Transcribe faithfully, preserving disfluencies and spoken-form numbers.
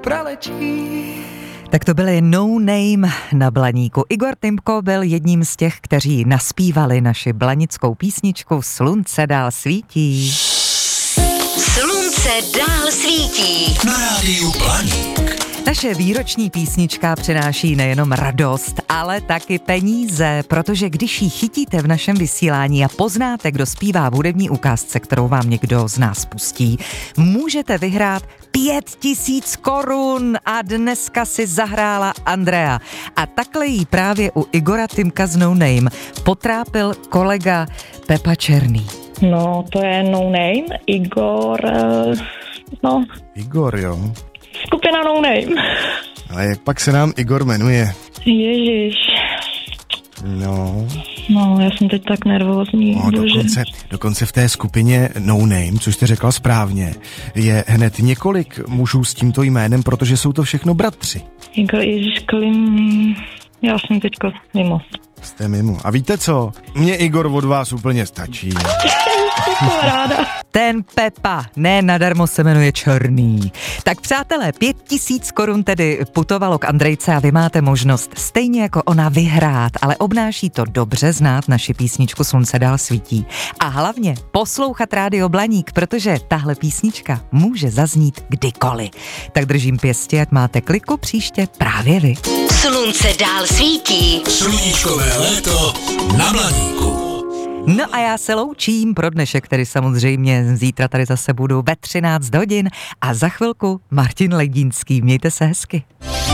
pralečí. Tak to byly No Name na Blaníku. Igor Timko byl jedním z těch, kteří naspívali naši blanickou písničku Slunce dál svítí. Slunce dál svítí Na rádiu Blaník. Naše výroční písnička přináší nejenom radost, ale taky peníze, protože když ji chytíte v našem vysílání a poznáte, kdo zpívá v hudební ukázce, kterou vám někdo z nás pustí, můžete vyhrát pět tisíc korun a dneska si zahrála Andrea. A takhle jí právě u Igora Timka z No Name potrápil kolega Pepa Černý. No, to je No Name, Igor, no. Igor, jo. Skupina No Name. Ale jak pak se nám Igor jmenuje? Ježiš. No. No, já jsem teď tak nervózní. No, dokonce, dokonce v té skupině No Name, což jste řekla správně, je hned několik mužů s tímto jménem, protože jsou to všechno bratři. Igor, Ježíš Klim, já jsem teďko mimo. Jste mimo. A víte co? Mně Igor od vás úplně stačí. Jsem ráda. Ten Pepa, ne nadarmo se jmenuje Černý. Tak přátelé, pět tisíc korun tedy putovalo k Andrejce a vy máte možnost stejně jako ona vyhrát, ale obnáší to dobře znát naši písničku Slunce dál svítí. A hlavně poslouchat rádio Blaník, protože tahle písnička může zaznít kdykoliv. Tak držím pěstě, ať máte kliku příště právě vy. Slunce dál svítí. Sluníčkové léto na Blaníku. No a já se loučím pro dnešek, který samozřejmě zítra tady zase budu ve třináct hodin a za chvilku Martin Ledínský. Mějte se hezky.